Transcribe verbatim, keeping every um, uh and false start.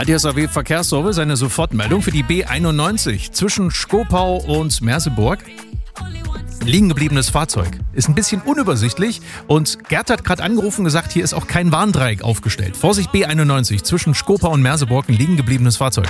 A D S A W Verkehrsservice, eine Sofortmeldung für die B einundneunzig zwischen Schkopau und Merseburg. Liegen gebliebenes Fahrzeug. Ist ein bisschen unübersichtlich und Gerd hat gerade angerufen und gesagt, hier ist auch kein Warndreieck aufgestellt. Vorsicht, B einundneunzig zwischen Schkopau und Merseburg, ein liegen gebliebenes Fahrzeug.